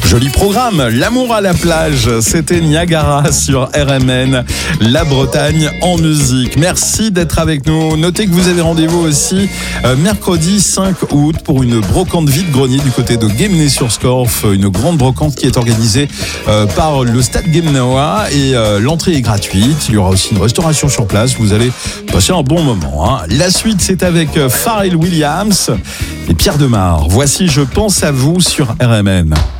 Joli programme, l'amour à la plage, c'était Niagara sur RMN, la Bretagne en musique. Merci d'être avec nous. Notez que vous avez rendez-vous aussi mercredi 5 août pour une brocante vide-grenier du côté de Guémené-sur-Scorff, une grande brocante qui est organisée par le Stade Guémenois et l'entrée est gratuite. Il y aura aussi une restauration sur place, vous allez passer un bon moment. La suite, c'est avec Pharrell Williams et Pierre Demar. Voici Je pense à vous sur RMN.